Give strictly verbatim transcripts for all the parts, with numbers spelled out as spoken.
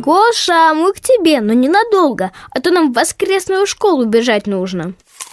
Гоша, мы к тебе, но ненадолго, а то нам в воскресную школу бежать нужно.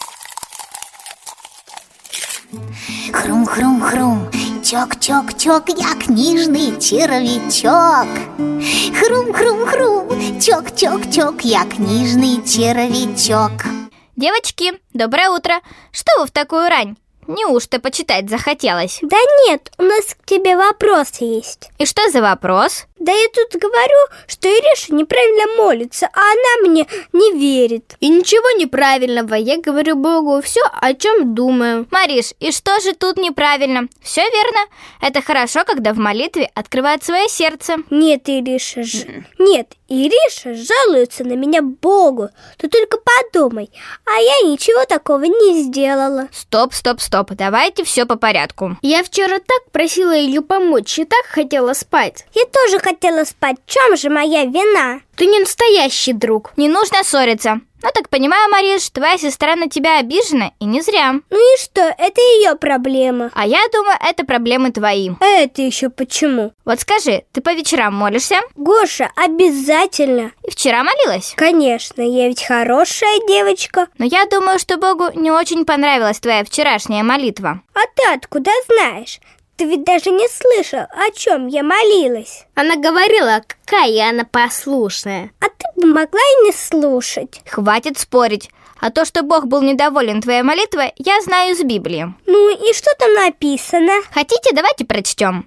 Хрум-хрум-хрум, чок-чок-чок, я книжный червячок. Хрум-хрум-хрум, чок-чок-чок, я книжный червячок. Девочки, доброе утро. Что вы в такую рань? Неужто почитать захотелось? Да нет, у нас к тебе вопрос есть. И что за вопрос? Да я тут говорю, что Ириша неправильно молится, а она мне не верит. И ничего неправильного, я говорю Богу все, о чем думаю. Мариш, и что же тут неправильно? Все верно. Это хорошо, когда в молитве открывает свое сердце. Нет, Ириша, ж... нет, Ириша жалуется на меня Богу. Ты только подумай, а я ничего такого не сделала. Стоп, стоп, стоп, давайте все по порядку. Я вчера так просила Илью помочь и так хотела спать. Я тоже хотела спать, в чем же моя вина? Ты не настоящий друг. Не нужно ссориться. Ну так понимаю, Мариш, твоя сестра на тебя обижена, и не зря. Ну и что, это ее проблема. А я думаю, это проблемы твои. А это еще почему? Вот скажи, ты по вечерам молишься? Гоша, обязательно. И вчера молилась? Конечно, я ведь хорошая девочка. Но я думаю, что Богу не очень понравилась твоя вчерашняя молитва. А ты откуда знаешь? Ты ведь даже не слышал, о чем я молилась. Она говорила, какая она послушная. А ты бы могла и не слушать. Хватит спорить. А то, что Бог был недоволен твоей молитвой, я знаю из Библии. Ну и что там написано? Хотите, давайте прочтем.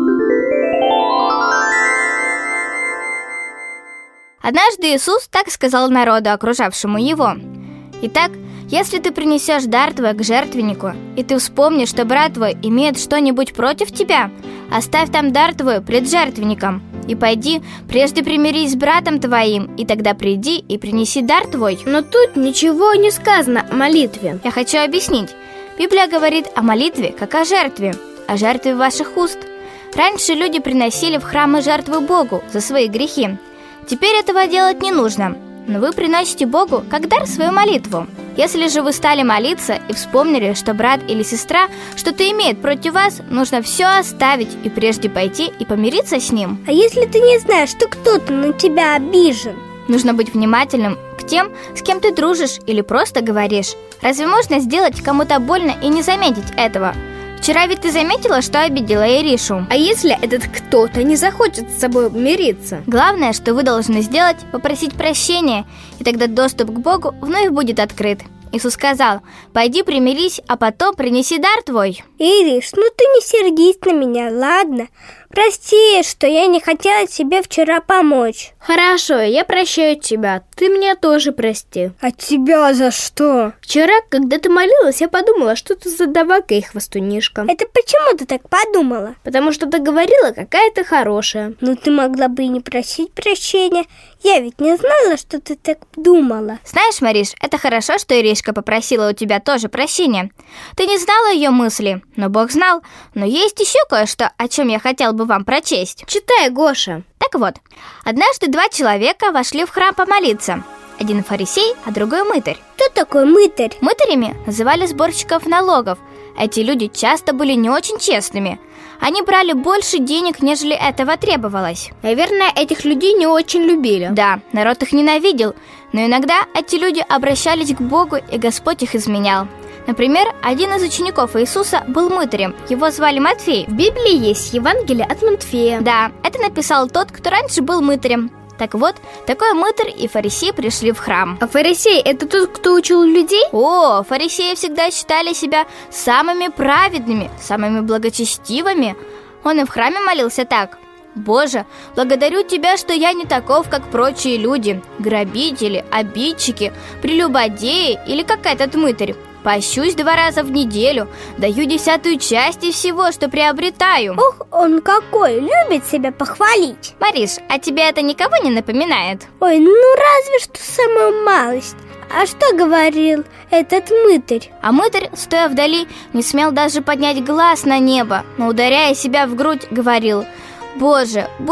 Однажды Иисус так сказал народу, окружавшему его: «Итак, если ты принесешь дар твой к жертвеннику, и ты вспомнишь, что брат твой имеет что-нибудь против тебя, оставь там дар твой пред жертвенником, и пойди, прежде примирись с братом твоим, и тогда приди и принеси дар твой». Но тут ничего не сказано о молитве. Я хочу объяснить. Библия говорит о молитве, как о жертве, о жертве ваших уст. Раньше люди приносили в храмы жертвы Богу за свои грехи. Теперь этого делать не нужно, но вы приносите Богу как дар свою молитву. Если же вы стали молиться и вспомнили, что брат или сестра что-то имеет против вас, нужно все оставить и прежде пойти и помириться с ним. А если ты не знаешь, что кто-то на тебя обижен? Нужно быть внимательным к тем, с кем ты дружишь или просто говоришь. Разве можно сделать кому-то больно и не заметить этого? Вчера ведь ты заметила, что обидела Иришу. А если этот кто-то не захочет с собой мириться? Главное, что вы должны сделать, попросить прощения, и тогда доступ к Богу вновь будет открыт. Иисус сказал: «Пойди примирись, а потом принеси дар твой». Ириш, ну ты не сердись на меня, ладно? Прости, что я не хотела тебе вчера помочь. Хорошо, я прощаю тебя. Ты меня тоже прости. А тебя за что? Вчера, когда ты молилась, я подумала, что ты задавака и хвостунишка. Это почему ты так подумала? Потому что ты говорила, какая ты хорошая. Ну ты могла бы и не просить прощения. Я ведь не знала, что ты так думала. Знаешь, Мариш, это хорошо, что Иришка попросила у тебя тоже прощения. Ты не знала ее мысли, но Бог знал. Но есть еще кое-что, о чем я хотела бы вам прочесть. Читай, Гоша. Так вот, однажды два человека вошли в храм помолиться. Один фарисей, а другой мытарь. Кто такой мытарь? Мытарями называли сборщиков налогов. Эти люди часто были не очень честными. Они брали больше денег, нежели этого требовалось. Наверное, этих людей не очень любили. Да, народ их ненавидел. Но иногда эти люди обращались к Богу, и Господь их изменял. Например, один из учеников Иисуса был мытарем. Его звали Матфей. В Библии есть Евангелие от Матфея. Да, это написал тот, кто раньше был мытарем. Так вот, такой мытарь и фарисей пришли в храм. А фарисей — это тот, кто учил людей? О, фарисеи всегда считали себя самыми праведными, самыми благочестивыми. Он и в храме молился так: «Боже, благодарю Тебя, что я не таков, как прочие люди, грабители, обидчики, прелюбодеи или как этот мытарь. Пощусь два раза в неделю, даю десятую часть из всего, что приобретаю». Ух, он какой, любит себя похвалить. Мариш, а тебе это никого не напоминает? Ой, ну разве что самую малость. А что говорил этот мытарь? А мытарь, стоя вдали, не смел даже поднять глаз на небо, но, ударяя себя в грудь, говорил: «Боже,